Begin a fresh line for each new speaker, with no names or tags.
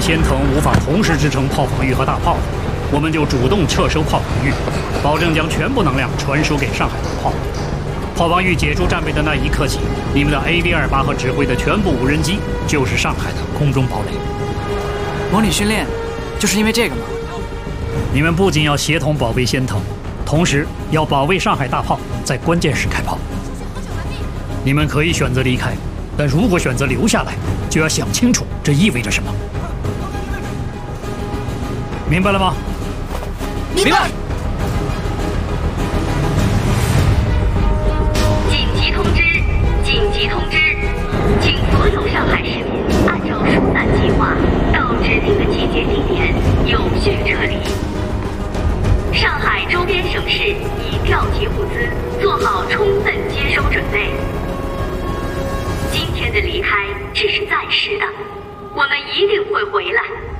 仙藤无法同时支撑炮防御和大炮，我们就主动撤收炮防御，保证将全部能量传输给上海大炮。炮防御解除战备的那一刻起，你们的 AV-28和指挥的全部无人机就是上海的空中堡垒。
模拟训练就是因为这个吗？
你们不仅要协同保卫仙藤，同时要保卫上海大炮在关键时开炮。你们可以选择离开，但如果选择留下来，就要想清楚这意味着什么。明白了吗？
明白。
紧急通知！紧急通知！请所有上海市民按照疏散计划到指定的集结地点有序撤离。上海周边省市已调集物资，做好充分接收准备。今天的离开只是暂时的，我们一定会回来。